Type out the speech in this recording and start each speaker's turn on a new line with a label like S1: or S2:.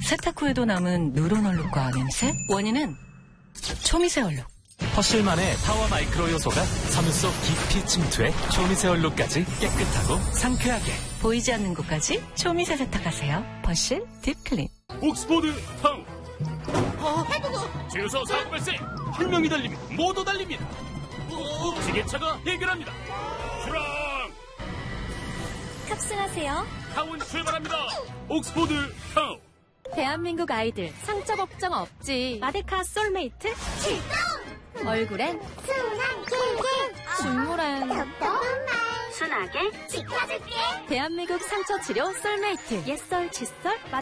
S1: 세탁 후에도 남은 누런 얼룩과 냄새? 원인은 초미세 얼룩.
S2: 퍼실만의 타워 마이크로 요소가 섬유 속 깊이 침투해 초미세 얼룩까지 깨끗하고 상쾌하게.
S1: 보이지 않는 곳까지 초미세 세탁하세요. 퍼실 딥클린.
S3: 옥스포드 타운. 주유소 사고 발생. 한 명이 달리면 모두 달립니다. 지게차가 해결합니다. 출항.
S4: 탑승하세요.
S3: 타운 출발합니다. 옥스포드 타운.
S4: 대한민국 아이들 상처 걱정 없지. 마데카 솔메이트 출동. 얼굴엔 순한 꿀꿀. 눈물엔 순하게 지켜줄게. 대한민국 상처 치료 솔메이트. 옛썰 칫솔